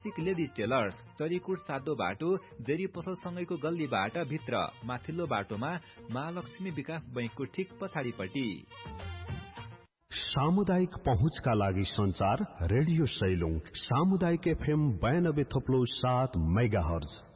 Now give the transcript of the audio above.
Classic ladies tailors, Charikot सातो बाटो, जेरी पसल सँगैको गल्लीबाट भित्र, माथिल्लो बाटोमा महालक्ष्मी विकास बैंकको ठीक पछाडिपट्टि। सामुदायिक पहुँचका लागि संचार रेडियो सैलुङ, सामुदायिक FM 92.7 मेगाहर्ज।